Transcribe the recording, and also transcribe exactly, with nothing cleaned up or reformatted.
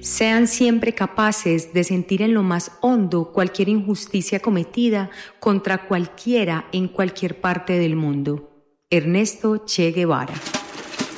Sean siempre capaces de sentir en lo más hondo cualquier injusticia cometida contra cualquiera en cualquier parte del mundo. Ernesto Che Guevara.